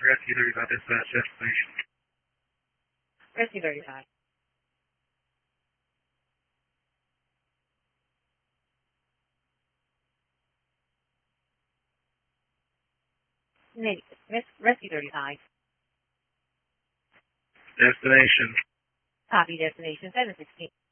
Rescue 35 dispatch destination. Rescue 35. Negative. Rescue 35. Destination. Copy destination 716.